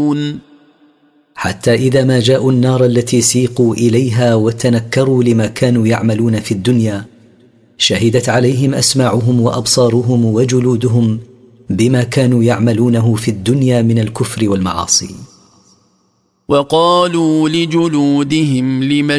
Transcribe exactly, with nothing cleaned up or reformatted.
يعملون حتى إذا ما جاءوا النار التي سيقوا إليها وتنكروا لما كانوا يعملون في الدنيا شهدت عليهم أسماعهم وأبصارهم وجلودهم بما كانوا يعملونه في الدنيا من الكفر والمعاصي. وقالوا لجلودهم لم